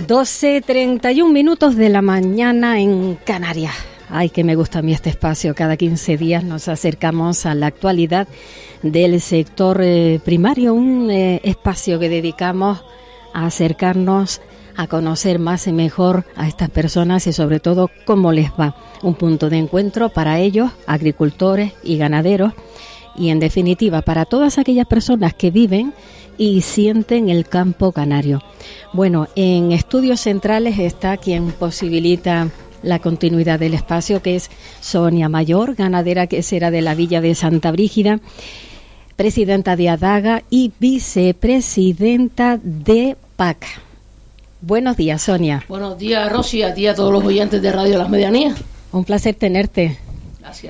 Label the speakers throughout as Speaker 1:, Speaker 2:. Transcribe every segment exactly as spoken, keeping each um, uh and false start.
Speaker 1: doce treinta y un minutos de la mañana en Canarias. Ay, que me gusta a mí este espacio. Cada quince días nos acercamos a la actualidad del sector eh, primario, un eh, espacio que dedicamos a acercarnos a conocer más y mejor a estas personas y sobre todo cómo les va. Un punto de encuentro para ellos, agricultores y ganaderos, y en definitiva para todas aquellas personas que viven y sienten el campo canario. Bueno, en Estudios Centrales está quien posibilita la continuidad del espacio, que es Sonia Mayor, ganadera quesera de la Villa de Santa Brígida, presidenta de Adaga y vicepresidenta de PACA. Buenos días, Sonia.
Speaker 2: Buenos días, Rosy, a ti y a todos los oyentes de Radio Las Medianías.
Speaker 1: Un placer tenerte.
Speaker 2: Gracias.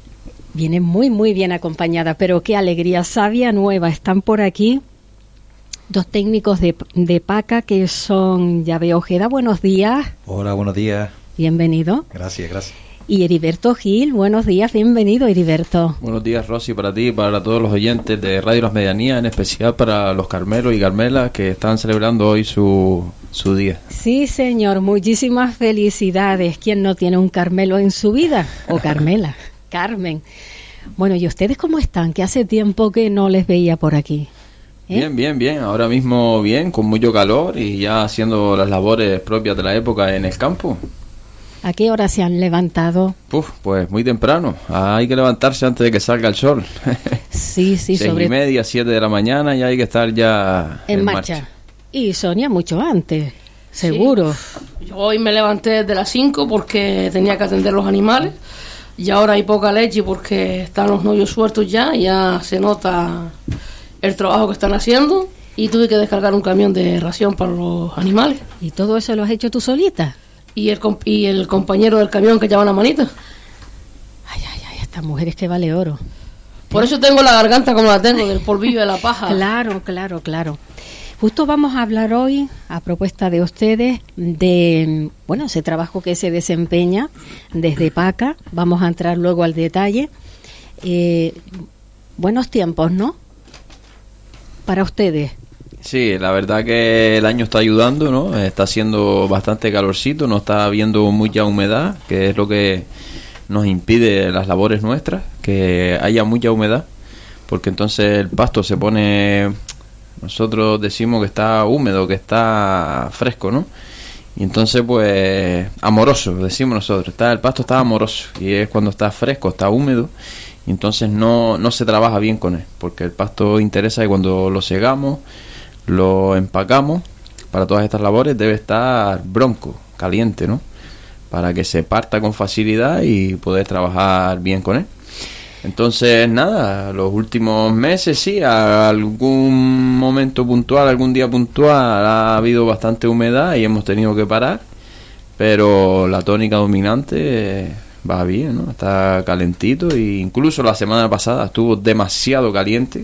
Speaker 1: Viene muy, muy bien acompañada, pero qué alegría, sabia nueva. Están por aquí dos técnicos de, de PACA que son Llave Ojeda. Buenos días.
Speaker 3: Hola, buenos días.
Speaker 1: Bienvenido.
Speaker 3: Gracias, gracias.
Speaker 1: Y Heriberto Gil, buenos días, bienvenido, Heriberto.
Speaker 4: Buenos días, Rosy, para ti y para todos los oyentes de Radio Las Medianías, en especial para los carmelos y carmelas que están celebrando hoy su, su día.
Speaker 1: Sí, señor, muchísimas felicidades. ¿Quién no tiene un carmelo en su vida? O carmela, Carmen. Bueno, ¿y ustedes cómo están? Que hace tiempo que no les veía por aquí. ¿Eh?
Speaker 4: Bien, bien, bien. Ahora mismo bien, con mucho calor y ya haciendo las labores propias de la época en el campo.
Speaker 1: ¿A qué hora se han levantado?
Speaker 4: Puf, pues muy temprano. Hay que levantarse antes de que salga el sol.
Speaker 1: Sí, sí,
Speaker 4: Seis
Speaker 1: sobre...
Speaker 4: y media, siete de la mañana, ya hay que estar ya
Speaker 1: en, en marcha. marcha. Y Sonia, mucho antes, seguro.
Speaker 2: Sí. Yo hoy me levanté desde las cinco porque tenía que atender los animales. Y ahora hay poca leche porque están los novios sueltos ya. Ya se nota el trabajo que están haciendo. Y tuve que descargar un camión de ración para los animales.
Speaker 1: ¿Y todo eso lo has hecho tú solita?
Speaker 2: Y el, y el compañero del camión que lleva la manita.
Speaker 1: Ay, ay, ay, esta mujer es que vale oro.
Speaker 2: Por eso tengo la garganta como la tengo, del polvillo de la paja.
Speaker 1: Claro, claro, claro. Justo vamos a hablar hoy, a propuesta de ustedes, de, bueno, ese trabajo que se desempeña desde PACA. Vamos a entrar luego al detalle. Eh, buenos tiempos, ¿no? Para ustedes.
Speaker 4: Sí, la verdad que el año está ayudando, ¿no? Está haciendo bastante calorcito, no está habiendo mucha humedad, que es lo que nos impide las labores nuestras, que haya mucha humedad, porque entonces el pasto se pone, nosotros decimos que está húmedo, que está fresco, ¿no? Y entonces pues amoroso, decimos nosotros, está el pasto está amoroso, y es cuando está fresco, está húmedo, y entonces no, no se trabaja bien con él, porque el pasto interesa y cuando lo segamos, lo empacamos para todas estas labores, debe estar bronco, caliente, ¿no? Para que se parta con facilidad y poder trabajar bien con él. Entonces, nada, los últimos meses sí, a algún momento puntual, algún día puntual ha habido bastante humedad y hemos tenido que parar, pero la tónica dominante va bien, ¿no? Está calentito e incluso la semana pasada estuvo demasiado caliente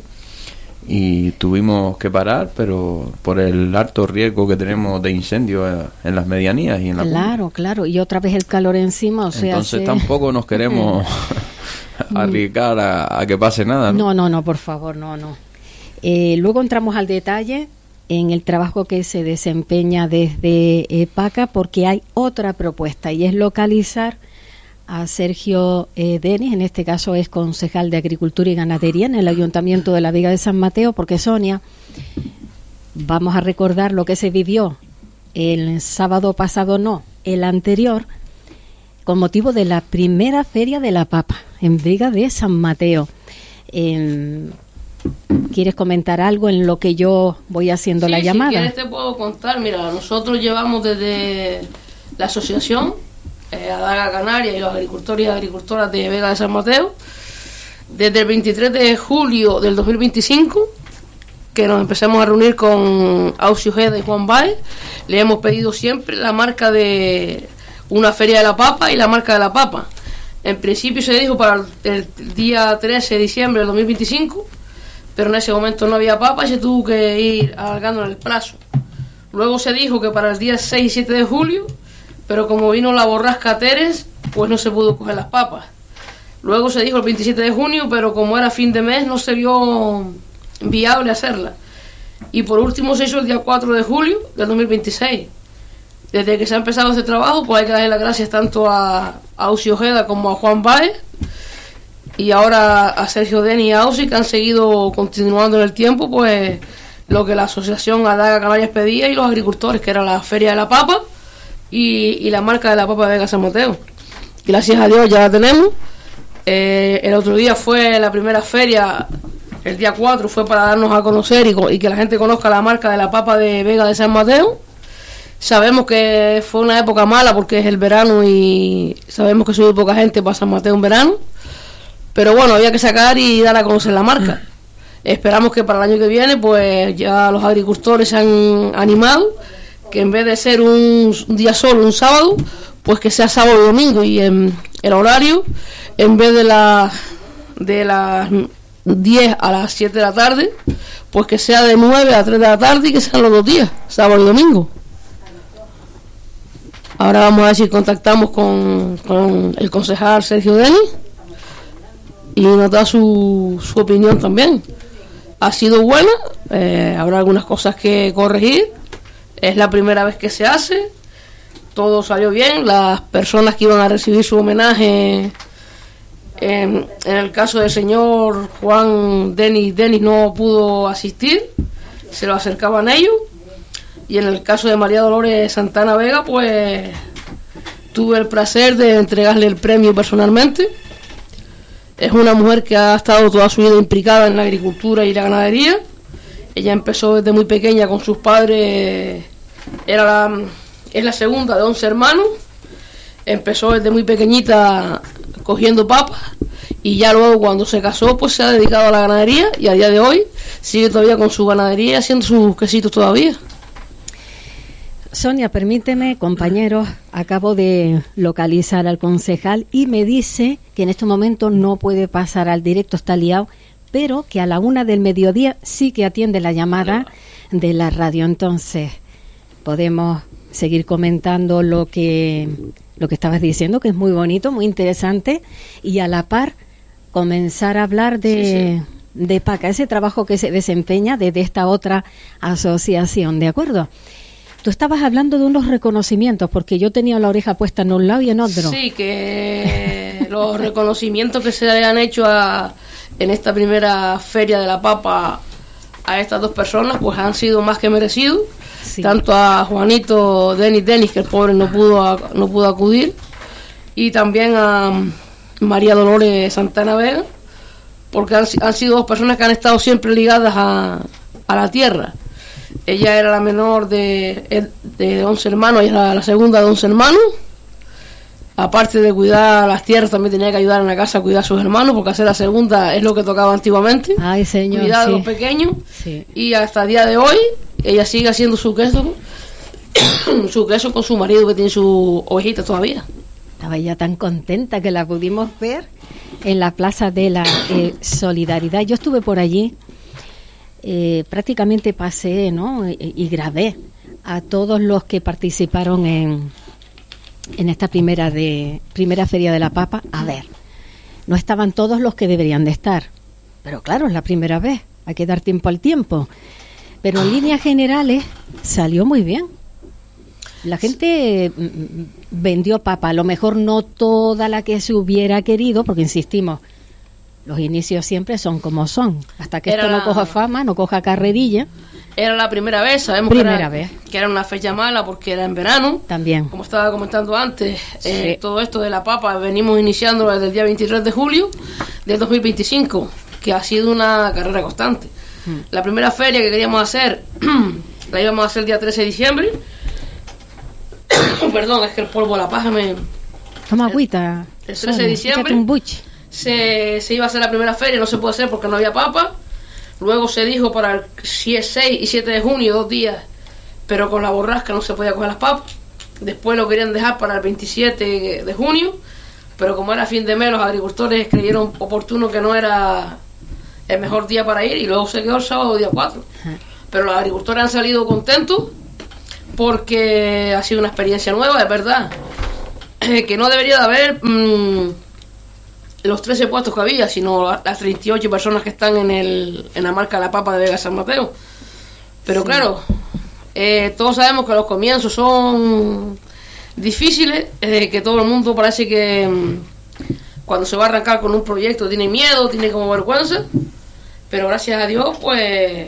Speaker 4: y tuvimos que parar, pero por el alto riesgo que tenemos de incendio en las medianías y en la
Speaker 1: claro,
Speaker 4: punta.
Speaker 1: Claro, y otra vez el calor encima, o sea,
Speaker 4: entonces
Speaker 1: se...
Speaker 4: tampoco nos queremos arriesgar a, a que pase nada, ¿no?
Speaker 1: No, no, no, por favor, no, no. Eh, luego entramos al detalle en el trabajo que se desempeña desde eh, PACA, porque hay otra propuesta y es localizar a Sergio eh, Denis, en este caso es concejal de Agricultura y Ganadería en el Ayuntamiento de la Vega de San Mateo, porque Sonia, vamos a recordar lo que se vivió el sábado pasado, no, el anterior, con motivo de la primera Feria de la Papa en Vega de San Mateo. Eh, ¿Quieres comentar algo en lo que yo voy haciendo
Speaker 2: sí,
Speaker 1: la llamada?
Speaker 2: Si quieres te puedo contar. Mira, nosotros llevamos desde la asociación Eh, Adaga Canaria y los agricultores y agricultoras de Vega de San Mateo, desde el veintitrés de julio del dos mil veinticinco, que nos empezamos a reunir con Auxi Ojeda y Juan Baez. Le hemos pedido siempre la marca de una feria de la papa y la marca de la papa. En principio se dijo para el día trece de diciembre del dos mil veinticinco, pero en ese momento no había papa y se tuvo que ir alargando en el plazo. Luego se dijo que para el día seis y siete de julio, pero como vino la borrasca Teres, pues no se pudo coger las papas. Luego se dijo el veintisiete de junio, pero como era fin de mes no se vio viable hacerla. Y por último se hizo el día cuatro de julio del dos mil veintiséis. Desde que se ha empezado este trabajo, pues hay que darle las gracias tanto a, a Ausi Ojeda como a Juan Báez, y ahora a Sergio Denis y a Ausi, que han seguido continuando en el tiempo pues lo que la asociación Adaga Canarias pedía, y los agricultores, que era la Feria de la Papa y, y la marca de la papa de Vega San Mateo. Gracias a Dios ya la tenemos. Eh, el otro día fue la primera feria, el día cuatro, fue para darnos a conocer y, y que la gente conozca la marca de la papa de Vega de San Mateo. Sabemos que fue una época mala porque es el verano y sabemos que sube poca gente para San Mateo en verano, pero bueno, había que sacar y dar a conocer la marca. Esperamos que para el año que viene pues ya los agricultores se han animado, que en vez de ser un, un día solo, un sábado, pues que sea sábado y domingo, y en el horario, en vez de, la, de las diez a las siete de la tarde, pues que sea de nueve a tres de la tarde, y que sean los dos días, sábado y domingo. Ahora vamos a ver si contactamos con, con el concejal Sergio Denis y nos da su, su opinión también. Ha sido buena, eh, habrá algunas cosas que corregir, es la primera vez que se hace, todo salió bien, las personas que iban a recibir su homenaje, en, en el caso del señor Juan Denis, Denis no pudo asistir, se lo acercaban ellos. Y en el caso de María Dolores Santana Vega, pues tuve el placer de entregarle el premio personalmente. Es una mujer que ha estado toda su vida implicada en la agricultura y la ganadería. Ella empezó desde muy pequeña con sus padres, era la, es la segunda de once hermanos. Empezó desde muy pequeñita cogiendo papas, y ya luego cuando se casó pues se ha dedicado a la ganadería, y a día de hoy sigue todavía con su ganadería haciendo sus quesitos todavía.
Speaker 1: Sonia, permíteme, compañeros, acabo de localizar al concejal y me dice que en este momento no puede pasar al directo, está liado, pero que a la una del mediodía sí que atiende la llamada de la radio. Entonces, podemos seguir comentando lo que, lo que estabas diciendo, que es muy bonito, muy interesante, y a la par comenzar a hablar de, sí, sí. de PACA, ese trabajo que se desempeña desde esta otra asociación, ¿de acuerdo? Tú estabas hablando de unos reconocimientos, porque yo tenía la oreja puesta en un lado y en otro.
Speaker 2: Sí, que los reconocimientos que se le han hecho a, en esta primera Feria de la Papa a estas dos personas, pues han sido más que merecidos. Sí. Tanto a Juanito Denis Denis, que el pobre no pudo, no pudo acudir, y también a María Dolores Santana Vega, porque han, han sido dos personas que han estado siempre ligadas a, a la tierra. Ella era la menor de, de once hermanos, ella era la segunda de once hermanos. Aparte de cuidar las tierras, también tenía que ayudar en la casa a cuidar a sus hermanos, porque hacer la segunda es lo que tocaba antiguamente.
Speaker 1: Ay, señor,
Speaker 2: cuidar
Speaker 1: sí.
Speaker 2: a los pequeños.
Speaker 1: Sí.
Speaker 2: Y hasta el día de hoy, ella sigue haciendo su queso, su queso con su marido, que tiene sus ovejitas todavía.
Speaker 1: Estaba ella tan contenta que la pudimos ver en la Plaza de la eh, Solidaridad. Yo estuve por allí. Eh, prácticamente pasé, ¿no? Y, y grabé a todos los que participaron en, en esta primera de primera Feria de la Papa. A ver, no estaban todos los que deberían de estar, pero claro, es la primera vez, hay que dar tiempo al tiempo. Pero en líneas generales salió muy bien. La gente vendió papa, a lo mejor no toda la que se hubiera querido, porque insistimos, los inicios siempre son como son. Hasta que era esto no la... coja fama, no coja carrerilla.
Speaker 2: Era la primera vez, sabemos
Speaker 1: primera
Speaker 2: que, era,
Speaker 1: vez.
Speaker 2: que era una fecha mala porque era en verano.
Speaker 1: También.
Speaker 2: Como estaba comentando antes,
Speaker 1: sí.
Speaker 2: eh, todo esto de la papa venimos iniciando desde el día veintitrés de julio del dos mil veinticinco, que ha sido una carrera constante. Hmm. La primera feria que queríamos hacer, la íbamos a hacer el día trece de diciembre. Perdón, es que el polvo de la paja me...
Speaker 1: Toma agüita.
Speaker 2: El trece de diciembre.
Speaker 1: Un buche.
Speaker 2: Se, se iba a hacer la primera feria, no se pudo hacer porque no había papa. Luego se dijo para el seis y siete de junio, dos días, pero con la borrasca no se podía coger las papas. Después lo querían dejar para el veintisiete de junio, pero como era fin de mes, los agricultores creyeron oportuno que no era el mejor día para ir, y luego se quedó el sábado día cuatro. Pero los agricultores han salido contentos porque ha sido una experiencia nueva, es verdad, que no debería de haber... Mmm, los trece puestos que había, sino las treinta y ocho personas que están en el en la marca de la papa de Vega San Mateo. Pero sí. Claro, Eh, todos sabemos que los comienzos son difíciles, eh, que todo el mundo parece que mm, cuando se va a arrancar con un proyecto tiene miedo, tiene como vergüenza, pero gracias a Dios pues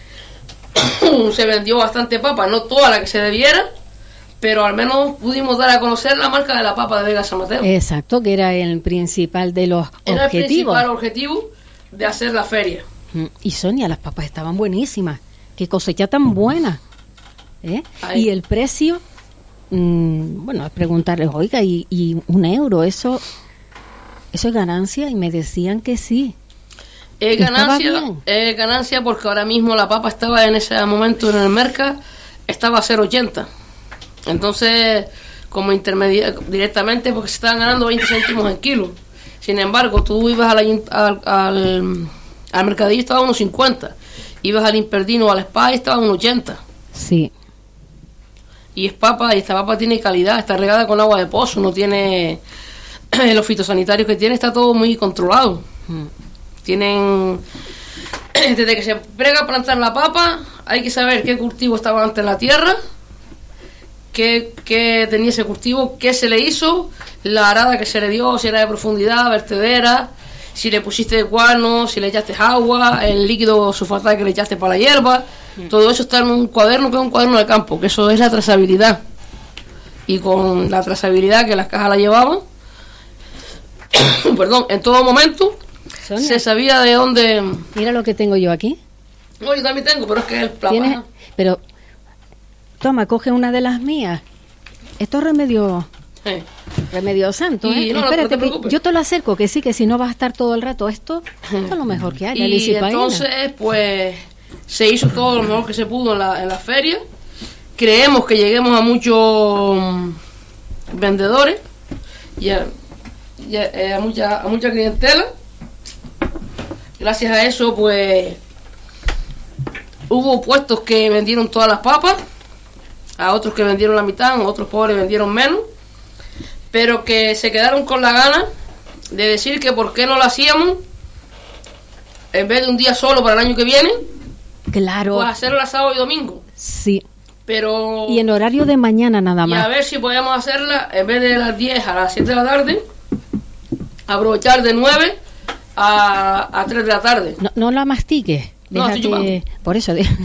Speaker 2: se vendió bastante papa, no toda la que se debiera, pero al menos pudimos dar a conocer la marca de la papa de Vega San Mateo.
Speaker 1: Exacto, que era el principal de los
Speaker 2: Era
Speaker 1: objetivos.
Speaker 2: el principal objetivo de hacer la feria.
Speaker 1: Y Sonia, las papas estaban buenísimas. Qué cosecha tan buena. ¿Eh? Y el precio, mmm, bueno, preguntarles, oiga, y, y un euro, eso, eso es ganancia, y me decían que sí.
Speaker 2: Es ganancia, es ganancia porque ahora mismo la papa estaba en ese momento en el mercado, estaba a cero ochenta. Entonces, como intermedia directamente, porque se estaban ganando veinte céntimos en kilo. Sin embargo, tú ibas al, al, al, al mercadillo y estaba a unos cincuenta. Ibas al Imperdino o al Spa y estaba a unos ochenta.
Speaker 1: Sí.
Speaker 2: Y es papa, y esta papa tiene calidad, está regada con agua de pozo, no tiene los fitosanitarios que tiene, está todo muy controlado. Mm. Tienen, desde que se prega a plantar la papa, hay que saber qué cultivo estaba antes en la tierra, qué, qué tenía ese cultivo, qué se le hizo, la arada que se le dio, si era de profundidad, vertedera, si le pusiste de guano, si le echaste agua, el líquido sulfatal que le echaste para la hierba. Mm. Todo eso está en un cuaderno que es un cuaderno de campo, que eso es la trazabilidad. Y con la trazabilidad que las cajas la llevaban, perdón, en todo momento Sonia, se sabía de dónde.
Speaker 1: Mira lo que tengo yo aquí.
Speaker 2: No, yo también tengo, pero es que es el
Speaker 1: ¿Tienes? Pero toma, coge una de las mías. Esto es remedio. Sí. Remedio santo, ¿eh?
Speaker 2: No,
Speaker 1: Espérate,
Speaker 2: no te
Speaker 1: yo te lo acerco, que sí, que si no vas a estar todo el rato esto, esto es lo mejor que hay. La
Speaker 2: y
Speaker 1: lisipaína.
Speaker 2: Entonces, pues, se hizo todo lo mejor que se pudo en la, en la feria. Creemos que lleguemos a muchos vendedores y a, y a, eh, a mucha a mucha clientela. Gracias a eso, pues, hubo puestos que vendieron todas las papas, a otros que vendieron la mitad, a otros pobres vendieron menos, pero que se quedaron con la gana de decir que por qué no lo hacíamos en vez de un día solo para el año que viene.
Speaker 1: Claro.
Speaker 2: Pues hacerlo sábado y domingo.
Speaker 1: Sí.
Speaker 2: Pero
Speaker 1: y en horario de mañana nada más.
Speaker 2: Y a ver si podemos hacerla en vez de las diez a las siete de la tarde, aprovechar de nueve a, a tres de la tarde.
Speaker 1: No, no la mastiques.
Speaker 2: No, estoy chupando.
Speaker 1: Por eso. De...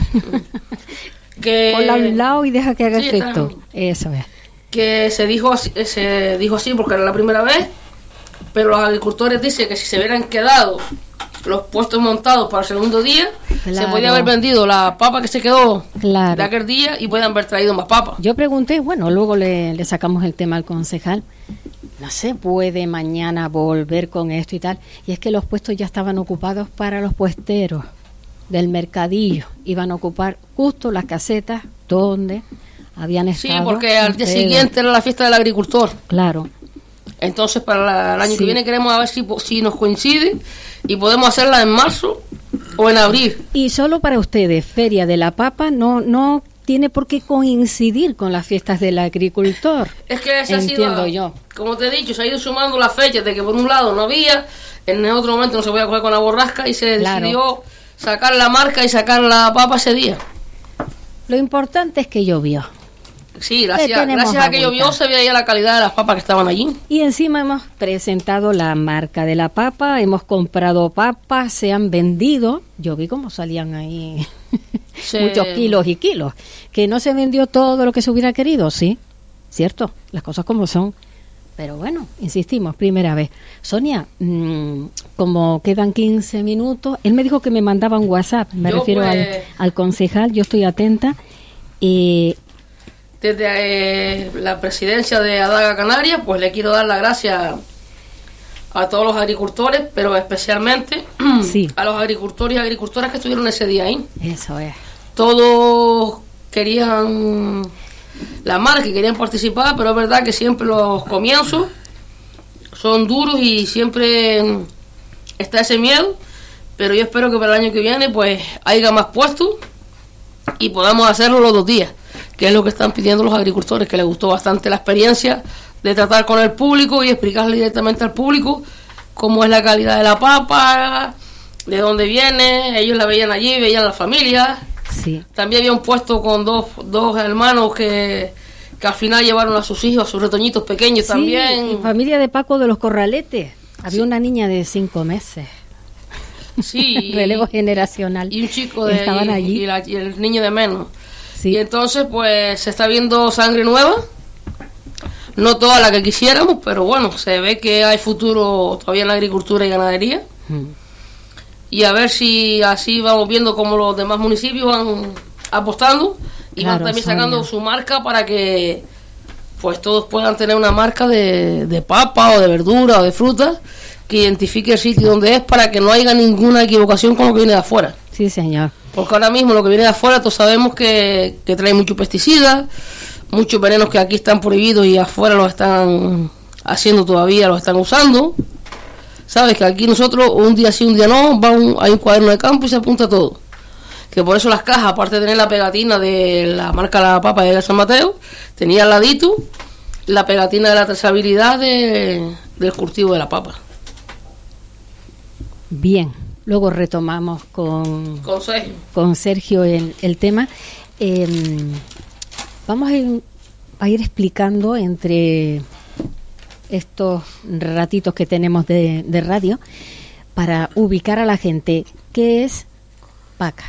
Speaker 2: que
Speaker 1: ponla al lado y deja que haga sí, efecto. Está... Eso es.
Speaker 2: Que se dijo así, se dijo así porque era la primera vez, pero los agricultores dicen que si se hubieran quedado los puestos montados para el segundo día, claro, se podía haber vendido la papa que se quedó claro. de aquel día y pueden haber traído más papas.
Speaker 1: Yo pregunté, bueno, luego le, le sacamos el tema al concejal, no se puede mañana volver con esto y tal, y es que los puestos ya estaban ocupados para los puesteros del mercadillo, iban a ocupar justo las casetas donde habían estado.
Speaker 2: Sí, porque al día siguiente era la fiesta del agricultor.
Speaker 1: Claro.
Speaker 2: Entonces para el año
Speaker 1: sí.
Speaker 2: que viene queremos a ver si, si nos coincide y podemos hacerla en marzo o en abril.
Speaker 1: Y solo para ustedes, Feria de la Papa no no tiene por qué coincidir con las fiestas del agricultor.
Speaker 2: Es que esa
Speaker 1: entiendo
Speaker 2: ha sido,
Speaker 1: yo.
Speaker 2: Como te he dicho, se ha ido sumando las fechas de que por un lado no había, en otro momento no se podía coger con la borrasca y se claro. decidió sacar la marca y sacar la papa ese día.
Speaker 1: Lo importante es que llovió.
Speaker 2: Sí, gracias, gracias a que llovió se veía la calidad de las papas que estaban allí.
Speaker 1: Y encima hemos presentado la marca de la papa, hemos comprado papas, se han vendido. Yo vi cómo salían ahí sí. muchos kilos y kilos. Que no se vendió todo lo que se hubiera querido, sí, cierto, las cosas como son. Pero bueno, insistimos, primera vez. Sonia, mmm, como quedan quince minutos, él me dijo que me mandaba un WhatsApp, me yo refiero pues, al, al concejal, yo estoy atenta. Eh,
Speaker 2: Desde eh, la presidencia de Adaga Canarias, pues le quiero dar las gracias a todos los agricultores, pero especialmente
Speaker 1: sí.
Speaker 2: a los agricultores y agricultoras que estuvieron ese día ahí.
Speaker 1: Eso es.
Speaker 2: Todos querían la marca y querían participar, pero es verdad que siempre los comienzos son duros y siempre está ese miedo, pero yo espero que para el año que viene pues haya más puestos y podamos hacerlo los dos días, que es lo que están pidiendo los agricultores, que les gustó bastante la experiencia de tratar con el público y explicarle directamente al público cómo es la calidad de la papa, de dónde viene. Ellos la veían allí, veían a la familia
Speaker 1: Sí.
Speaker 2: También había un puesto con dos, dos hermanos que, que al final llevaron a sus hijos, a sus retoñitos pequeños
Speaker 1: Sí,
Speaker 2: también.
Speaker 1: y familia de Paco de los Corraletes. Había
Speaker 2: Sí.
Speaker 1: una niña de cinco meses.
Speaker 2: Sí.
Speaker 1: Relevo generacional.
Speaker 2: Y un chico de
Speaker 1: Estaban
Speaker 2: y,
Speaker 1: allí.
Speaker 2: y, la- y el niño de menos.
Speaker 1: Sí.
Speaker 2: Y entonces pues se está viendo sangre nueva. No toda la que quisiéramos, pero bueno, se ve que hay futuro todavía en la agricultura y ganadería.
Speaker 1: Mm.
Speaker 2: Y a ver si así vamos viendo cómo los demás municipios van apostando y
Speaker 1: Claro,
Speaker 2: van también
Speaker 1: Sonia.
Speaker 2: sacando su marca para que pues todos puedan tener una marca de, de papa o de verdura o de fruta que identifique el sitio donde es, para que no haya ninguna equivocación con lo que viene de afuera.
Speaker 1: Sí, señor.
Speaker 2: Porque ahora mismo lo que viene de afuera todos sabemos que, que trae muchos pesticidas, muchos venenos que aquí están prohibidos y afuera los están haciendo todavía, los están usando. Sabes que aquí nosotros un día sí, un día no, va un, hay un cuaderno de campo y se apunta todo. Que por eso las cajas, aparte de tener la pegatina de la marca La Papa de San Mateo, tenía al ladito la pegatina de la trazabilidad de, del cultivo de la papa.
Speaker 1: Bien. Luego retomamos con,
Speaker 2: Con Sergio.
Speaker 1: con Sergio el, el tema. Eh, vamos a ir, a ir explicando entre estos ratitos que tenemos de, de radio para ubicar a la gente qué es PACA.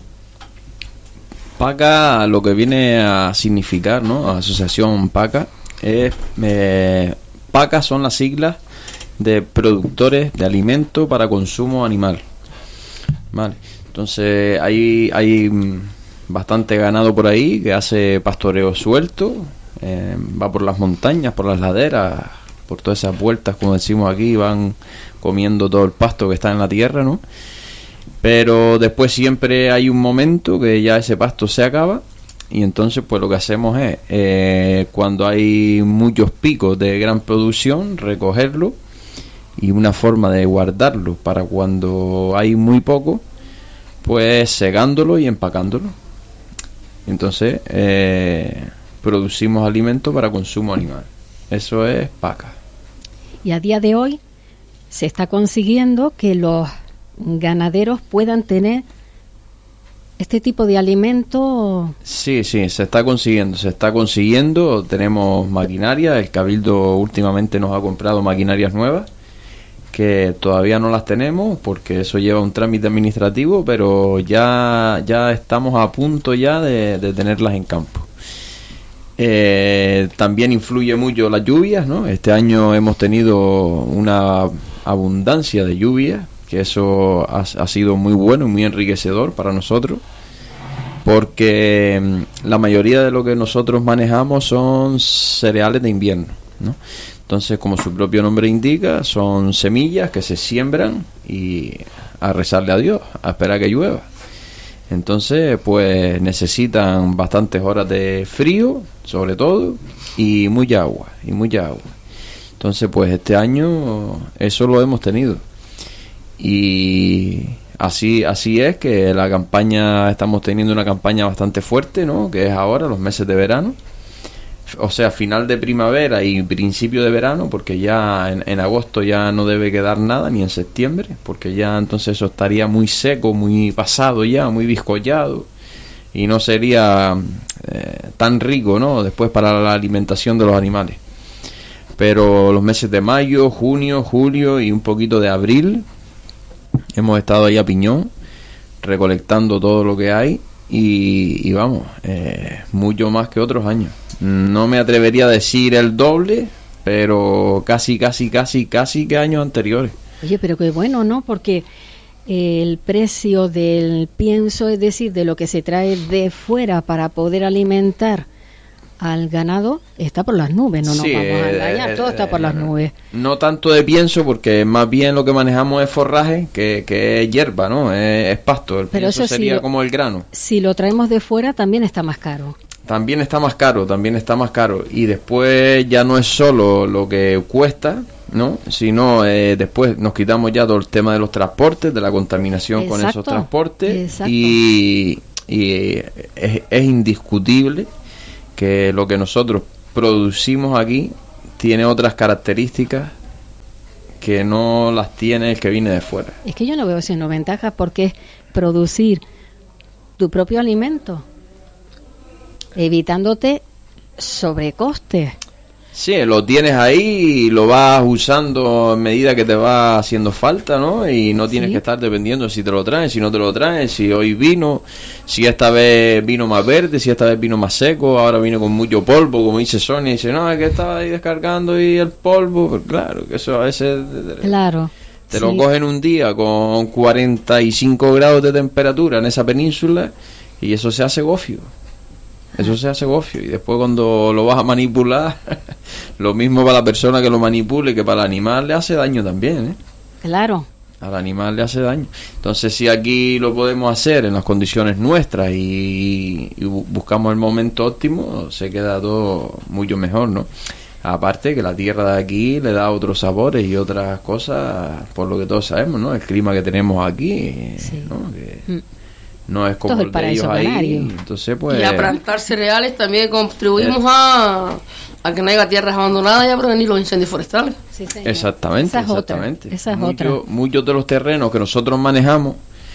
Speaker 4: PACA, lo que viene a significar, ¿no? Asociación PACA, es eh, PACA son las siglas de productores de alimento para consumo animal. Vale. Entonces hay hay bastante ganado por ahí que hace pastoreo suelto, eh, va por las montañas, por las laderas, por todas esas vueltas, como decimos aquí, van comiendo todo el pasto que está en la tierra, ¿no? Pero después siempre hay un momento que ya ese pasto se acaba y entonces pues lo que hacemos es, eh, cuando hay muchos picos de gran producción, recogerlo, y una forma de guardarlo para cuando hay muy poco, pues segándolo y empacándolo. Entonces eh, producimos alimento para consumo animal. Eso es PACA.
Speaker 1: Y a día de hoy se está consiguiendo que los ganaderos puedan tener este tipo de alimento.
Speaker 4: Sí, sí, se está consiguiendo, se está consiguiendo. Tenemos maquinaria, el Cabildo últimamente nos ha comprado maquinarias nuevas, que todavía no las tenemos porque eso lleva un trámite administrativo, pero ya, ya estamos a punto ya de, de tenerlas en campo. Eh, también influye mucho las lluvias, ¿no? Este año hemos tenido una abundancia de lluvias, que eso ha, ha sido muy bueno y muy enriquecedor para nosotros, porque mm, la mayoría de lo que nosotros manejamos son cereales de invierno, ¿no? Entonces, como su propio nombre indica, son semillas que se siembran y a rezarle a Dios, a esperar que llueva. Entonces, pues necesitan bastantes horas de frío, sobre todo, y mucha agua, y mucha agua. Entonces, pues este año eso lo hemos tenido. Y así así es que la campaña, estamos teniendo una campaña bastante fuerte, ¿no? Que es ahora, los meses de verano. O sea, final de primavera y principio de verano, porque ya en, en agosto ya no debe quedar nada, ni en septiembre, porque ya entonces eso estaría muy seco, muy pasado ya, muy bizcollado, y no sería eh, tan rico, ¿no? Después para la alimentación de los animales. Pero los meses de mayo, junio, julio y un poquito de abril, hemos estado ahí a piñón, recolectando todo lo que hay, y, y vamos, eh, mucho más que otros años. No me atrevería a decir el doble, pero casi, casi, casi, casi que años anteriores.
Speaker 1: Oye, pero qué bueno, ¿no? Porque el precio del pienso, es decir, de lo que se trae de fuera para poder alimentar al ganado, está por las nubes, no nos
Speaker 4: Sí,
Speaker 1: vamos a engañar,
Speaker 4: eh,
Speaker 1: todo está por las
Speaker 4: eh,
Speaker 1: nubes.
Speaker 4: No tanto de pienso, porque más bien lo que manejamos es forraje, que, que es hierba, ¿no? Es, es pasto. El
Speaker 1: Pero
Speaker 4: pienso
Speaker 1: eso sí
Speaker 4: sería
Speaker 1: lo-
Speaker 4: como el grano.
Speaker 1: Si lo traemos de fuera, también está más caro.
Speaker 4: También está más caro, también está más caro. Y después ya no es solo lo que cuesta, ¿no? Sino eh, después nos quitamos ya todo el tema de los transportes, de la contaminación con
Speaker 1: Exacto,
Speaker 4: esos transportes.
Speaker 1: exacto.
Speaker 4: Y, y es, es indiscutible que lo que nosotros producimos aquí tiene otras características que no las tiene el que viene de fuera.
Speaker 1: Es que yo no veo sino ventajas, porque es producir tu propio alimento, evitándote sobrecostes.
Speaker 4: Sí, lo tienes ahí y lo vas usando a medida que te va haciendo falta, ¿no? Y no tienes
Speaker 1: Sí.
Speaker 4: que estar dependiendo si te lo traen, si no te lo traen, si hoy vino, si esta vez vino más verde, si esta vez vino más seco, ahora vino con mucho polvo, como dice Sonia, y dice, no, es que estaba ahí descargando y el polvo, pues claro, que eso a veces
Speaker 1: Claro.
Speaker 4: te
Speaker 1: sí.
Speaker 4: lo cogen un día con cuarenta y cinco grados de temperatura en esa península y eso se hace gofio. Eso se hace gofio y después cuando lo vas a manipular, lo mismo para la persona que lo manipule que para el animal le hace daño también, ¿eh?
Speaker 1: Claro.
Speaker 4: Al animal le hace daño. Entonces si aquí lo podemos hacer en las condiciones nuestras y, y bu- buscamos el momento óptimo, se queda todo mucho mejor, ¿no? Aparte que la tierra de aquí le da otros sabores y otras cosas, por lo que todos sabemos, ¿no? El clima que tenemos aquí,
Speaker 1: Sí.
Speaker 4: ¿no? Que
Speaker 1: Mm.
Speaker 4: no es como
Speaker 1: Todo el
Speaker 4: el de ellos
Speaker 1: paraíso
Speaker 4: ahí.
Speaker 1: canario.
Speaker 4: Entonces, pues...
Speaker 2: Y a plantar cereales también contribuimos
Speaker 4: Eh.
Speaker 2: a, a que no haya tierras abandonadas y a prevenir los incendios forestales.
Speaker 1: Sí, señor.
Speaker 4: Exactamente,
Speaker 1: Esa es otra,
Speaker 4: exactamente.
Speaker 1: esa es
Speaker 4: Mucho-
Speaker 1: otra.
Speaker 4: Muchos de los terrenos que nosotros manejamos,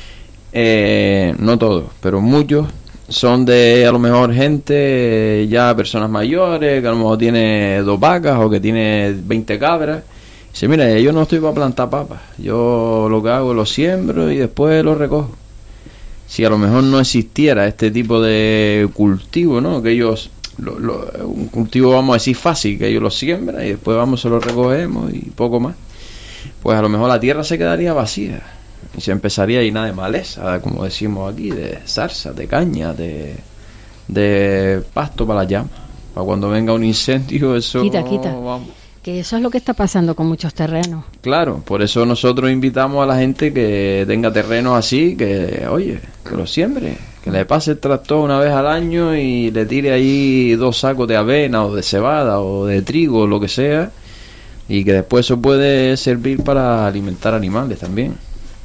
Speaker 4: eh, no todos, pero muchos, son de a lo mejor gente, eh, ya personas mayores, que a lo mejor tiene dos vacas o que tiene veinte cabras. Dice, mira, yo no estoy para plantar papas, yo lo que hago es lo siembro y después lo recojo. Si a lo mejor no existiera este tipo de cultivo, ¿no? Que ellos, lo, lo- un cultivo vamos a decir fácil, que ellos lo siembran y después vamos, se lo recogemos y poco más. Pues a lo mejor la tierra se quedaría vacía y se empezaría a llenar de maleza, como decimos aquí, de zarza, de caña, de, de pasto para la llama. Para cuando venga un incendio, eso...
Speaker 1: Quita, quita.
Speaker 4: vamos.
Speaker 1: Que eso es lo que está pasando con muchos terrenos.
Speaker 4: Claro, por eso nosotros invitamos a la gente que tenga terrenos así, que, oye, que lo siembre, que le pase el tractor una vez al año y le tire ahí dos sacos de avena o de cebada o de trigo o lo que sea, y que después eso puede servir para alimentar animales también.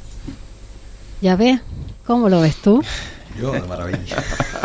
Speaker 1: ¿Ya ves? ¿Cómo lo ves tú?
Speaker 3: Yo, de maravilla.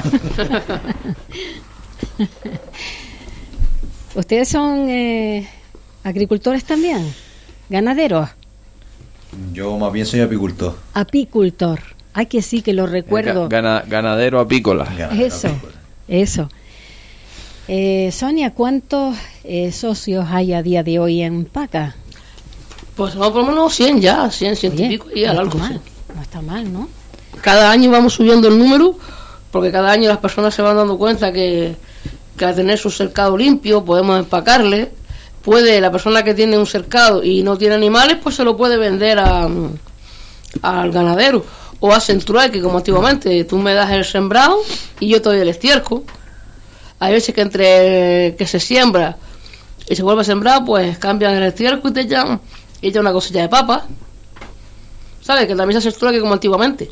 Speaker 1: ¿Ustedes son eh, agricultores también? ¿Ganaderos?
Speaker 3: Yo más bien soy apicultor.
Speaker 1: Apicultor. Ay, que sí, que lo recuerdo.
Speaker 4: Ga- gana- ganadero apícola.
Speaker 3: Ganadero
Speaker 1: Eso,
Speaker 3: apícola.
Speaker 1: eso. Eh, Sonia, ¿cuántos eh, socios hay a día de hoy en Paca?
Speaker 2: Pues vamos por lo menos cien ya, cien, ciento y
Speaker 1: Oye,
Speaker 2: pico y
Speaker 1: no
Speaker 2: al
Speaker 1: está
Speaker 2: algo.
Speaker 1: mal,
Speaker 2: Sí.
Speaker 1: no está mal, ¿no?
Speaker 2: Cada año vamos subiendo el número, porque cada año las personas se van dando cuenta que, que al tener su cercado limpio podemos empacarle. Puede, la persona que tiene un cercado y no tiene animales, pues se lo puede vender a, al ganadero. O hacen trueque, como antiguamente, tú me das el sembrado y yo te doy el estiércol. Hay veces que entre que se siembra y se vuelve a sembrar, pues cambian el estiércol y te echan, y te echan una cosilla de papa. ¿Sabes? Que también se hace trueque como antiguamente.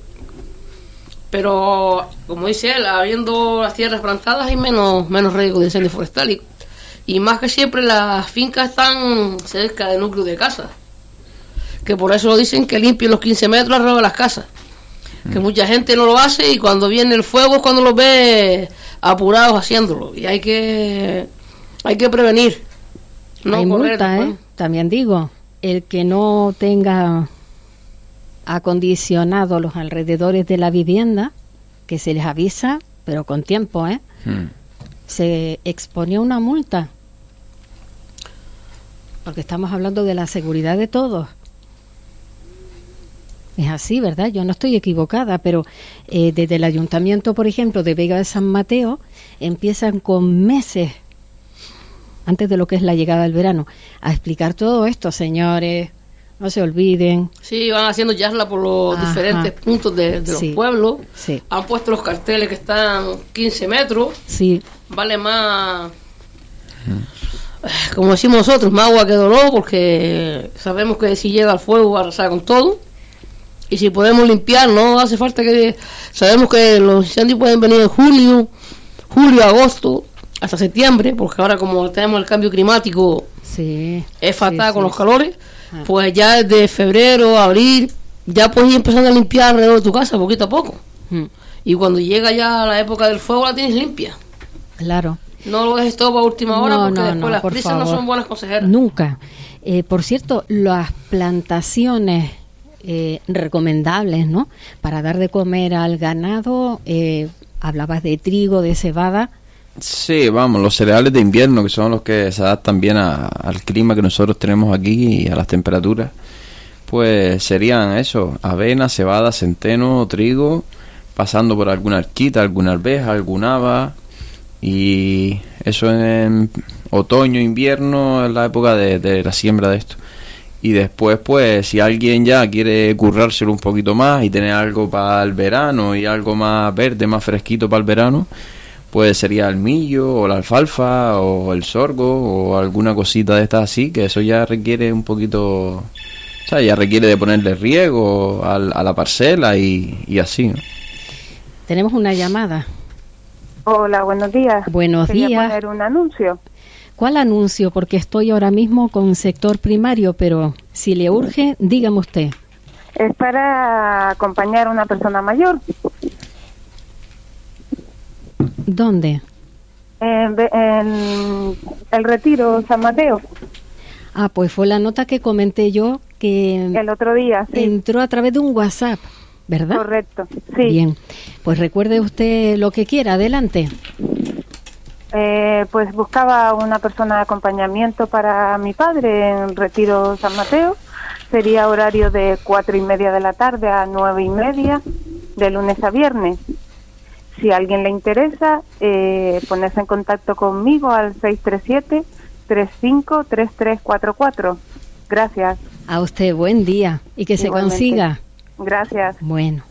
Speaker 2: Pero, como dice él, habiendo las tierras plantadas hay menos, menos riesgo de incendio forestal. Y, y más que siempre las fincas están cerca del núcleo de casa. Que por eso dicen que limpien los quince metros alrededor de las casas. Que mucha gente no lo hace y cuando viene el fuego es cuando los ve apurados haciéndolo. Y hay que hay que prevenir. No
Speaker 1: hay
Speaker 2: correr
Speaker 1: multa,
Speaker 2: después.
Speaker 1: ¿eh? También digo, el que no tenga acondicionado los alrededores de la vivienda, que se les avisa, pero con tiempo, ¿eh?
Speaker 4: Hmm.
Speaker 1: Se expone a una multa. Porque estamos hablando de la seguridad de todos. Es así, ¿verdad? Yo no estoy equivocada, pero eh, desde el ayuntamiento, por ejemplo, de Vega de San Mateo, empiezan con meses, antes de lo que es la llegada del verano, a explicar todo esto, señores, no se olviden.
Speaker 2: Sí, van haciendo charla por los
Speaker 1: Ajá.
Speaker 2: diferentes puntos de, de
Speaker 1: Sí.
Speaker 2: los pueblos.
Speaker 1: Sí,
Speaker 2: Han puesto los carteles que están quince metros.
Speaker 1: sí,
Speaker 2: Vale más, como decimos nosotros, más agua que dolor, porque sabemos que si llega el fuego va a arrasar con todo. Y si podemos limpiar, no hace falta que... Sabemos que los incendios pueden venir en julio, julio, agosto, hasta septiembre, porque ahora como tenemos el cambio climático
Speaker 1: sí.
Speaker 2: es fatal
Speaker 1: sí,
Speaker 2: con
Speaker 1: sí.
Speaker 2: los calores,
Speaker 1: Ah.
Speaker 2: pues ya desde febrero, abril, ya puedes ir empezando a limpiar alrededor de tu casa poquito a poco.
Speaker 1: Mm,
Speaker 2: Y cuando llega ya la época del fuego la tienes limpia.
Speaker 1: claro.
Speaker 2: No lo dejes todo para última hora,
Speaker 1: No,
Speaker 2: porque
Speaker 1: no,
Speaker 2: después
Speaker 1: no,
Speaker 2: las
Speaker 1: por
Speaker 2: prisas no
Speaker 1: favor.
Speaker 2: son buenas consejeras.
Speaker 1: Nunca. Eh, por cierto, las plantaciones eh, recomendables, ¿no? Para dar de comer al ganado, eh, hablabas de trigo, de cebada.
Speaker 4: Sí, vamos, los cereales de invierno, que son los que se adaptan bien a, al clima que nosotros tenemos aquí y a las temperaturas, pues serían eso, avena, cebada, centeno, trigo, pasando por alguna arquita, alguna arveja, alguna haba, y eso en otoño, invierno, es la época de, de la siembra de esto. Y después, pues, si alguien ya quiere currárselo un poquito más y tener algo para el verano y algo más verde, más fresquito para el verano, pues sería el millo o la alfalfa o el sorgo o alguna cosita de estas así, que eso ya requiere un poquito, o sea, ya requiere de ponerle riego a, a la parcela y, y así, ¿no?
Speaker 1: Tenemos una llamada.
Speaker 5: Hola, buenos días.
Speaker 1: Buenos
Speaker 5: Quería
Speaker 1: días.
Speaker 5: poner un anuncio.
Speaker 1: ¿Cuál anuncio? Porque estoy ahora mismo con sector primario, pero si le urge, dígame usted.
Speaker 5: Es para acompañar a una persona mayor.
Speaker 1: ¿Dónde?
Speaker 5: En, en el Retiro San Mateo.
Speaker 1: Ah, pues fue la nota que comenté yo que
Speaker 5: El otro día, sí.
Speaker 1: entró a través de un WhatsApp, ¿verdad?
Speaker 5: Correcto, sí.
Speaker 1: Bien, pues recuerde usted lo que quiera, adelante.
Speaker 5: Eh, pues buscaba una persona de acompañamiento para mi padre en Retiro San Mateo. Sería horario de cuatro y media de la tarde a nueve y media, de lunes a viernes. Si a alguien le interesa, eh, ponerse en contacto conmigo al seis tres siete, tres cinco tres tres cuatro cuatro. Gracias.
Speaker 1: A usted, buen día y que
Speaker 5: Igualmente.
Speaker 1: se consiga.
Speaker 5: Gracias.
Speaker 1: Bueno.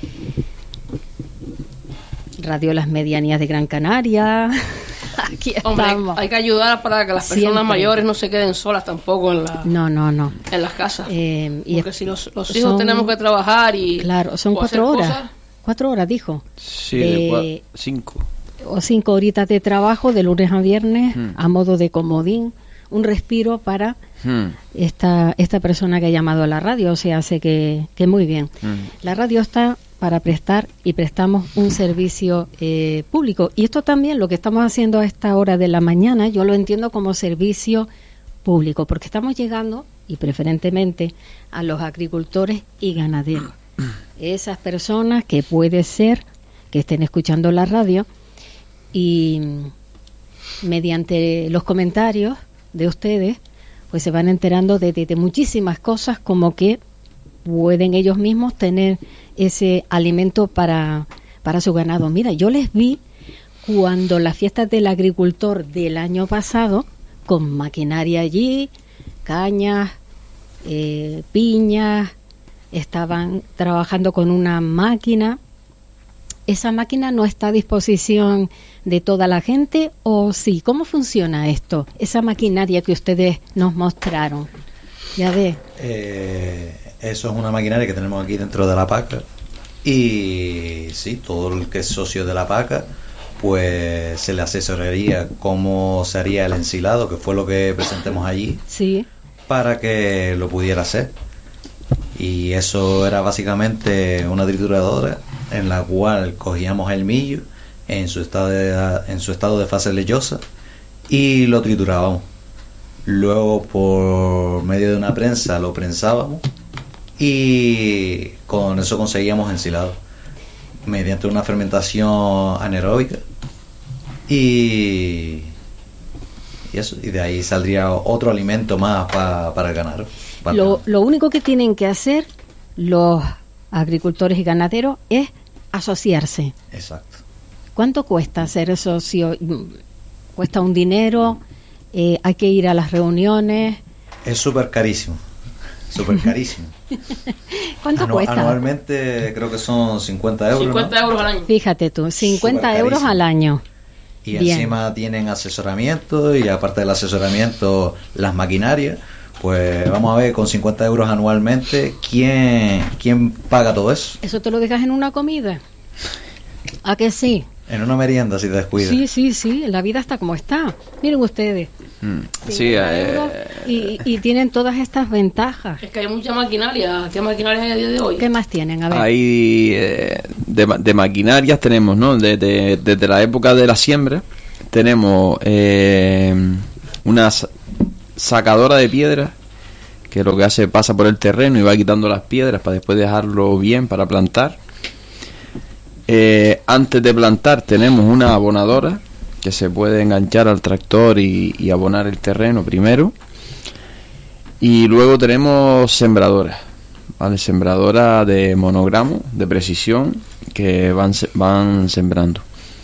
Speaker 1: Radio Las Medianías de Gran Canaria. Aquí
Speaker 2: Hombre,
Speaker 1: estamos.
Speaker 2: hay que ayudar para que las personas
Speaker 1: Siempre.
Speaker 2: mayores no se queden solas tampoco en, la,
Speaker 1: No, no, no.
Speaker 2: en las casas.
Speaker 1: Eh, y
Speaker 2: Porque
Speaker 1: es-
Speaker 2: si los, los hijos
Speaker 1: son-
Speaker 2: tenemos que trabajar y...
Speaker 1: Claro, son
Speaker 2: o hacer
Speaker 1: cuatro horas.
Speaker 2: cosas,
Speaker 1: Cuatro horas, dijo.
Speaker 4: Sí,
Speaker 1: De-
Speaker 4: de cua- cinco.
Speaker 1: O cinco horitas de trabajo de lunes a viernes
Speaker 4: Hmm.
Speaker 1: a modo de comodín. Un respiro para
Speaker 4: Hmm.
Speaker 1: esta esta persona que ha llamado a la radio. O sea, hace que, que muy bien.
Speaker 4: Hmm.
Speaker 1: La radio está para prestar y prestamos un servicio eh, público. Y esto también, lo que estamos haciendo a esta hora de la mañana, yo lo entiendo como servicio público, porque estamos llegando, y preferentemente, a los agricultores y ganaderos. Esas personas que puede ser que estén escuchando la radio y mediante los comentarios de ustedes, pues se van enterando de, de, de muchísimas cosas, como que pueden ellos mismos tener ese alimento para, para su ganado. Mira, yo les vi cuando las fiestas del agricultor del año pasado, con maquinaria allí, cañas, eh, piñas, estaban trabajando con una máquina. ¿Esa máquina no está a disposición de toda la gente o sí? ¿Cómo funciona esto? Esa maquinaria que ustedes nos mostraron. Ya ve.
Speaker 3: Eh, eso es una maquinaria que tenemos aquí dentro de la paca. Y sí, todo el que es socio de la paca, pues se le asesoraría cómo se haría el ensilado, que fue lo que presentemos allí,
Speaker 1: Sí.
Speaker 3: para que lo pudiera hacer. Y eso era básicamente una trituradora en la cual cogíamos el millo en su estado de, en su estado de fase lechosa y lo triturábamos. Luego, por medio de una prensa, lo prensábamos y con eso conseguíamos ensilado mediante una fermentación anaeróbica y, y eso, y de ahí saldría otro alimento más pa, para el ganado. Para el
Speaker 1: Lo,
Speaker 3: ganado.
Speaker 1: lo único que tienen que hacer los agricultores y ganaderos es asociarse.
Speaker 3: Exacto.
Speaker 1: ¿Cuánto cuesta ser socio? ¿Cuesta un dinero? Eh, ¿Hay que ir a las reuniones?
Speaker 3: Es súper carísimo, súper carísimo.
Speaker 1: ¿Cuánto
Speaker 3: Anu-
Speaker 1: cuesta?
Speaker 3: Anualmente creo que son cincuenta euros.
Speaker 2: cincuenta
Speaker 3: ¿no?
Speaker 2: euros al año.
Speaker 1: Fíjate tú, cincuenta
Speaker 3: Súper
Speaker 1: euros
Speaker 3: carísimo.
Speaker 1: al año.
Speaker 3: Y
Speaker 1: Bien.
Speaker 3: encima tienen asesoramiento y aparte del asesoramiento las maquinarias. Pues vamos a ver, con cincuenta euros anualmente, ¿quién, quién paga todo eso?
Speaker 1: ¿Eso te lo dejas en una comida? ¿A que sí?
Speaker 3: En una merienda, si te descuidas.
Speaker 1: Sí, sí, sí, la vida está como está. Miren ustedes.
Speaker 4: Hmm. Sí,
Speaker 1: cincuenta
Speaker 4: eh,
Speaker 1: euros y, y tienen todas estas ventajas.
Speaker 2: Es que hay mucha maquinaria. ¿Qué maquinaria hay a día de hoy?
Speaker 1: ¿Qué más tienen? A ver.
Speaker 4: hay eh, de, ma- de maquinarias tenemos, ¿no? Desde desde la época de la siembra tenemos eh, una sa- sacadora de piedra que lo que hace pasa por el terreno y va quitando las piedras para después dejarlo bien para plantar. Eh, antes de plantar tenemos una abonadora que se puede enganchar al tractor y, y abonar el terreno primero. Y luego tenemos sembradoras, ¿vale? Sembradoras de monogramo, de precisión, que van, van sembrando.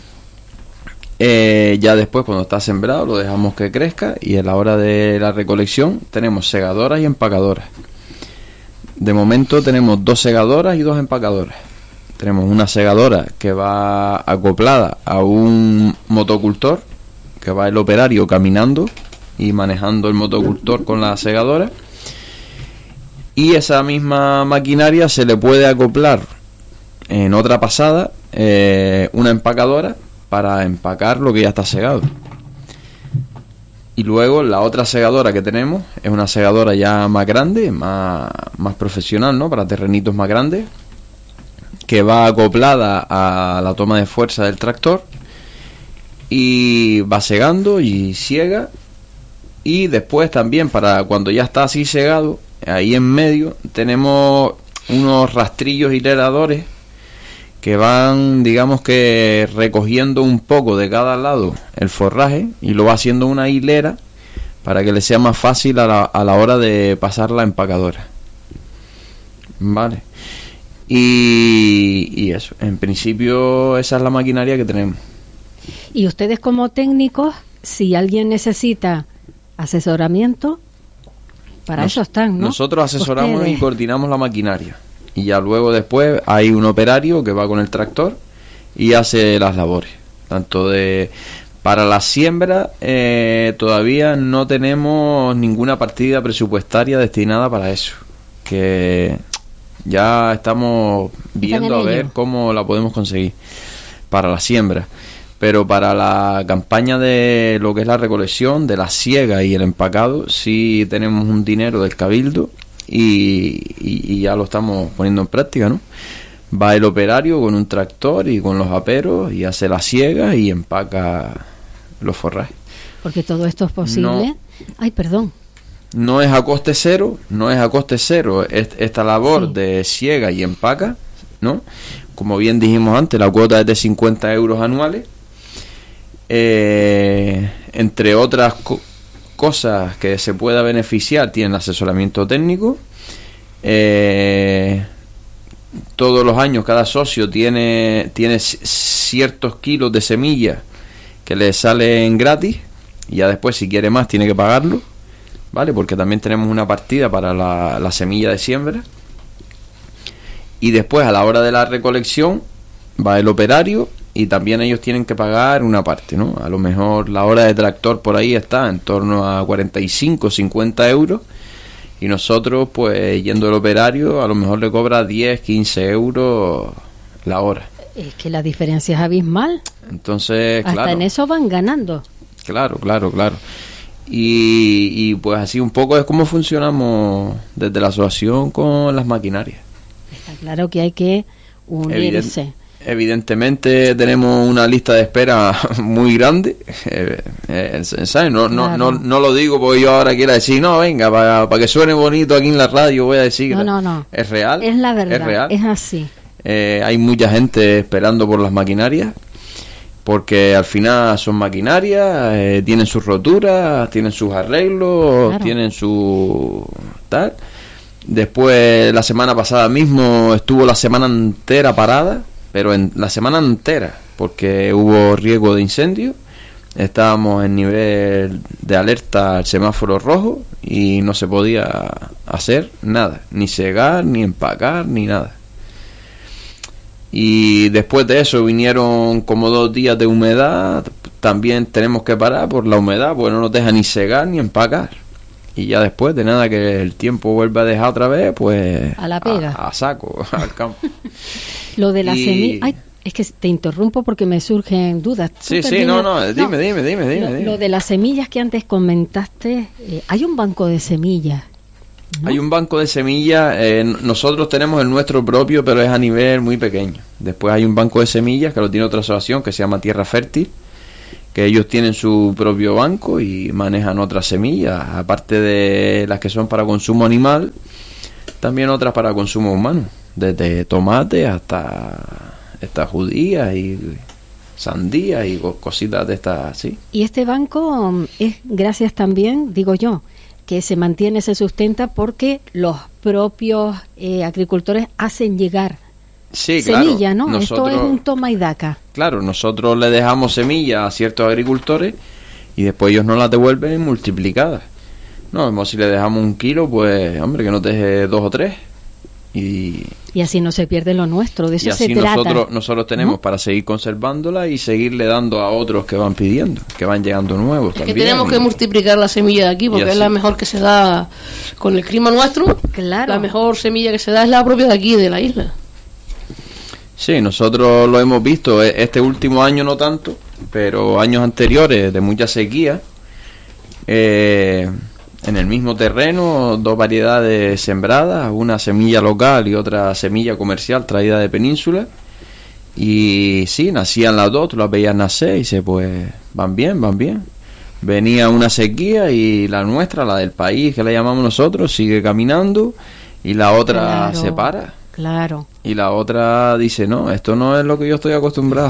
Speaker 4: Eh, ya después, cuando está sembrado, lo dejamos que crezca, y a la hora de la recolección tenemos segadoras y empacadoras. De momento tenemos dos segadoras y dos empacadoras. Tenemos una segadora que va acoplada a un motocultor, que va el operario caminando y manejando el motocultor con la segadora, y esa misma maquinaria se le puede acoplar en otra pasada eh, una empacadora para empacar lo que ya está segado. Y luego la otra segadora que tenemos es una segadora ya más grande, más, más profesional, ¿no? Para terrenitos más grandes, que va acoplada a la toma de fuerza del tractor y va segando y siega. Y después también, para cuando ya está así segado, ahí en medio tenemos unos rastrillos hileradores que van, digamos que recogiendo un poco de cada lado el forraje, y lo va haciendo una hilera para que le sea más fácil a la, a la hora de pasar la empacadora. Vale. Y, y eso, en principio esa es la maquinaria que tenemos.
Speaker 1: Y ustedes como técnicos, si alguien necesita asesoramiento, para Nos, eso están, ¿no?
Speaker 4: Nosotros asesoramos
Speaker 1: ustedes.
Speaker 4: Y coordinamos la maquinaria. Y ya luego después hay un operario que va con el tractor y hace las labores. Tanto de... Para la siembra eh, todavía no tenemos ninguna partida presupuestaria destinada para eso. Que ya estamos viendo a ver cómo la podemos conseguir para la siembra. Pero para la campaña de lo que es la recolección, de la siega y el empacado, sí tenemos un dinero del Cabildo y, y, y ya lo estamos poniendo en práctica, ¿no? Va el operario con un tractor y con los aperos y hace la siega y empaca los forrajes.
Speaker 1: Porque todo esto es posible. No, Ay, perdón.
Speaker 4: No es a coste cero, no es a coste cero esta labor sí. de siega y empaca, ¿no? Como bien dijimos antes, la cuota es de cincuenta euros anuales. Eh, entre otras co- cosas que se pueda beneficiar, tienen asesoramiento técnico. Eh, todos los años cada socio tiene, tiene c- ciertos kilos de semillas que le salen gratis, y ya después, si quiere más, tiene que pagarlo, ¿vale? Porque también tenemos una partida para la, la semilla de siembra. Y después, a la hora de la recolección, va el operario y también ellos tienen que pagar una parte, ¿no? A lo mejor la hora de tractor por ahí está en torno a cuarenta y cinco, cincuenta euros, y nosotros, pues, yendo el operario, a lo mejor le cobra diez, quince euros la hora.
Speaker 1: Es que la diferencia es abismal.
Speaker 4: Entonces,
Speaker 1: hasta
Speaker 4: claro.
Speaker 1: en eso van ganando.
Speaker 4: Claro, claro, claro. Y, y pues así un poco es como funcionamos desde la asociación con las maquinarias.
Speaker 1: Está claro que hay que unirse.
Speaker 4: Evident, evidentemente tenemos una lista de espera muy grande, eh, eh, ¿sabes? No, no, claro. no, no lo digo porque yo ahora quiera decir, no, venga, para, para que suene bonito aquí en la radio voy a decir.
Speaker 1: No, no, no.
Speaker 4: Es real.
Speaker 1: Es la verdad,
Speaker 4: es, real.
Speaker 1: Es así.
Speaker 4: Eh, hay mucha gente esperando por las maquinarias, porque al final son maquinarias, eh, tienen sus roturas, tienen sus arreglos, claro. tienen su tal. Después, la semana pasada mismo estuvo la semana entera parada, pero en la semana entera, porque hubo riesgo de incendio. Estábamos en nivel de alerta al semáforo rojo y no se podía hacer nada, ni segar, ni empacar, ni nada. Y después de eso vinieron como dos días de humedad. También tenemos que parar por la humedad, porque no nos deja ni segar ni empacar. Y ya después de nada que el tiempo vuelva a dejar otra vez, pues
Speaker 1: a la pega,
Speaker 4: a, a saco, al campo.
Speaker 1: Lo de la
Speaker 4: y...
Speaker 1: semilla, ay, es que te interrumpo porque me surgen dudas.
Speaker 4: Sí, sí, no, no, dime, no. dime, dime, dime,
Speaker 1: lo,
Speaker 4: dime.
Speaker 1: Lo de las semillas que antes comentaste, eh, hay un banco de semillas, ¿no?
Speaker 4: Hay un banco de semillas, eh, nosotros tenemos el nuestro propio, pero es a nivel muy pequeño. Después hay un banco de semillas que lo tiene otra asociación que se llama Tierra Fértil, que ellos tienen su propio banco y manejan otras semillas, aparte de las que son para consumo animal, también otras para consumo humano, desde tomate hasta estas judías y sandías y cositas de estas así.
Speaker 1: Y este banco es gracias también, digo yo, que se mantiene, se sustenta porque los propios eh, agricultores hacen llegar
Speaker 4: sí,
Speaker 1: semilla,
Speaker 4: claro.
Speaker 1: ¿no?
Speaker 4: Nosotros,
Speaker 1: Esto es un toma y daca.
Speaker 4: Claro, nosotros le dejamos semillas a ciertos agricultores y después ellos nos las devuelven multiplicadas. No, como si le dejamos un kilo, pues, hombre, que nos deje dos o tres. Y,
Speaker 1: y así no se pierde lo nuestro, de eso
Speaker 4: y así
Speaker 1: se trata.
Speaker 4: nosotros, nosotros tenemos
Speaker 1: ¿no?
Speaker 4: para seguir conservándola y seguirle dando a otros que van pidiendo, que van llegando nuevos
Speaker 2: es
Speaker 4: también.
Speaker 2: que tenemos que multiplicar la semilla de aquí, porque es la mejor que se da con el clima nuestro.
Speaker 1: Claro.
Speaker 2: La mejor semilla que se da es la propia de aquí, de la isla.
Speaker 4: Sí, nosotros lo hemos visto, este último año no tanto, pero años anteriores de mucha sequía, eh, en el mismo terreno, dos variedades sembradas, una semilla local y otra semilla comercial traída de península, y sí, nacían las dos, tú las veías nacer y dices, pues van bien, van bien. Venía una sequía y la nuestra, la del país que la llamamos nosotros, sigue caminando y la otra
Speaker 1: claro,
Speaker 4: se para.
Speaker 1: Claro.
Speaker 4: Y la otra dice, no, esto no es lo que yo estoy acostumbrado.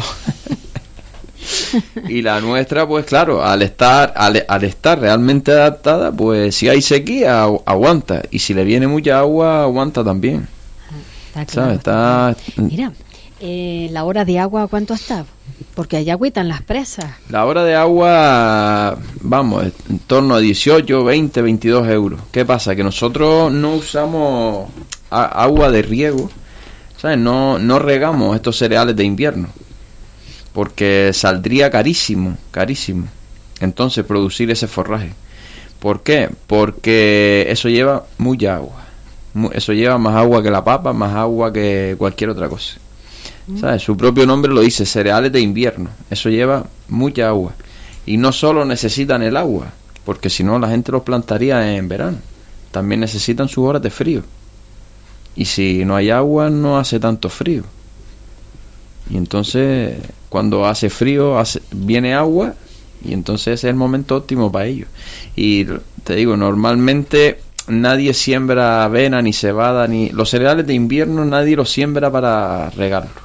Speaker 4: Y la nuestra, pues claro, al estar al, al estar realmente adaptada, pues si hay sequía, agu- aguanta. Y si le viene mucha agua, aguanta también.
Speaker 1: Está claro.
Speaker 4: ¿Sabes? Está...
Speaker 1: Mira, eh, la hora de agua, ¿cuánto está? Porque allá agüitan las presas.
Speaker 4: La hora de agua, vamos, en torno a dieciocho, veinte, veintidós euros. ¿Qué pasa? Que nosotros no usamos a- agua de riego, ¿sabes? No, no regamos estos cereales de invierno, porque saldría carísimo, carísimo. Entonces producir ese forraje. ¿Por qué? Porque eso lleva mucha agua. Mu- Eso lleva más agua que la papa, más agua que cualquier otra cosa. ¿Sabes? Su propio nombre lo dice, cereales de invierno. Eso lleva mucha agua. Y no solo necesitan el agua, porque si no la gente los plantaría en verano. También necesitan sus horas de frío. Y si no hay agua, no hace tanto frío. Y entonces, cuando hace frío, hace, viene agua, y entonces ese es el momento óptimo para ellos. Y te digo, normalmente nadie siembra avena, ni cebada, ni... Los cereales de invierno nadie los siembra para regarlo.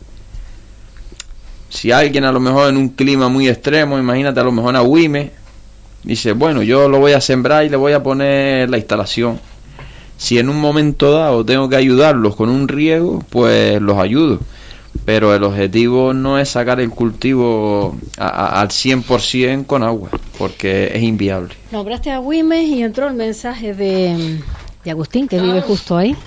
Speaker 4: Si alguien a lo mejor en un clima muy extremo, imagínate a lo mejor en Agüime, dice, bueno, yo lo voy a sembrar y le voy a poner la instalación. Si en un momento dado tengo que ayudarlos con un riego, pues los ayudo. Pero el objetivo no es sacar el cultivo a, a, al cien por ciento con agua, porque es inviable.
Speaker 1: Nombraste a Güimes y entró el mensaje de, de Agustín, que vive justo ahí.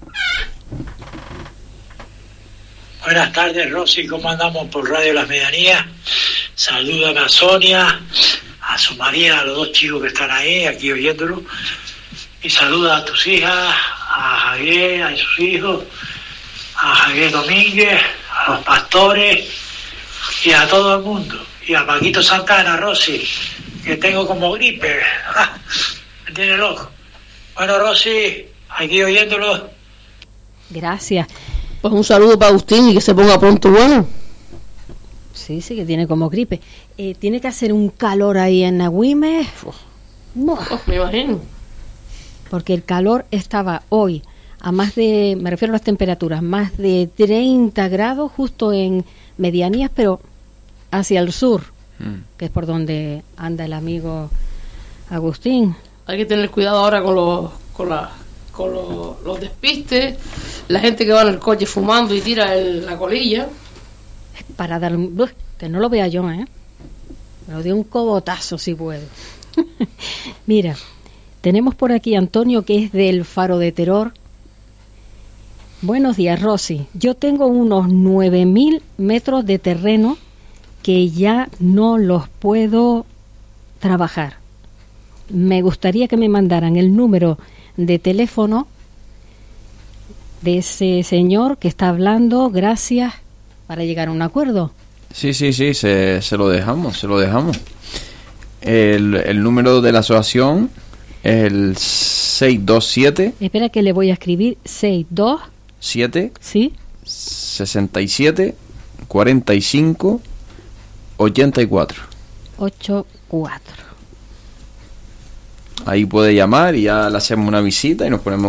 Speaker 6: Buenas tardes, Rosy, ¿cómo andamos por Radio Las Medianías? Salúdame a Sonia, a su María, a los dos chicos que están ahí, aquí oyéndolo. Y saluda a tus hijas, a Javier, a sus hijos, a Javier Domínguez, a los pastores y a todo el mundo. Y a Paquito Santana, Rosy, que tengo como gripe. Me tiene el ojo. Bueno, Rosy, aquí oyéndolo.
Speaker 1: Gracias.
Speaker 2: Pues un saludo para Agustín y que se ponga pronto bueno.
Speaker 1: Sí, sí, que tiene como gripe. Eh, tiene que hacer un calor ahí en Agüime.
Speaker 2: Oh, me imagino.
Speaker 1: Porque el calor estaba hoy a más de, me refiero a las temperaturas, más de treinta grados justo en Medianías, pero hacia el sur, mm. que es por donde anda el amigo Agustín.
Speaker 2: Hay que tener cuidado ahora con los con la, con los, los despistes, la gente que va en el coche fumando y tira el, la colilla.
Speaker 1: Para dar, uf, que no lo vea yo, ¿eh? Me lo doy un cogotazo si puedo. Mira, tenemos por aquí a Antonio, que es del Faro de Teror. Buenos días, Rosy. Yo tengo unos nueve mil metros de terreno que ya no los puedo trabajar. Me gustaría que me mandaran el número de teléfono de ese señor que está hablando, gracias, para llegar a un acuerdo.
Speaker 4: Sí, sí, sí, se, se lo dejamos, se lo dejamos. El, el número de la asociación es el seis dos siete.
Speaker 1: Espera que le voy a escribir seis dos
Speaker 4: siete.
Speaker 1: Sí.
Speaker 4: sesenta y siete cuarenta y cinco ochenta y cuatro.
Speaker 1: ocho cuatro.
Speaker 4: Ahí puede llamar y ya le hacemos una visita y nos ponemos